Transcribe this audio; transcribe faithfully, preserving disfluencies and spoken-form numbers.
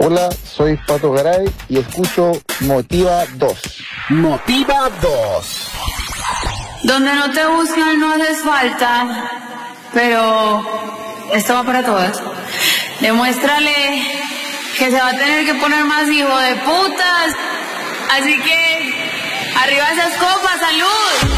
Hola, soy Pato Garay y escucho Motiva dos. Motiva dos. Donde no te buscan no haces falta, pero esto va para todas. Demuéstrale que se va a tener que poner más hijo de putas. Así que, arriba esas copas, salud.